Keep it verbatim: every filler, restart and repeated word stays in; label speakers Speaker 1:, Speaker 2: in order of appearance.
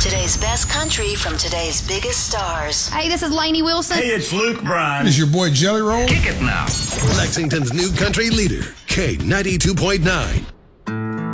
Speaker 1: Today's best country from today's biggest stars.
Speaker 2: Hey, this is Lainey Wilson.
Speaker 3: Hey, it's Luke Bryan.
Speaker 4: This is your boy Jelly Roll.
Speaker 5: Kick it now.
Speaker 6: Lexington's new country leader, K ninety-two point nine.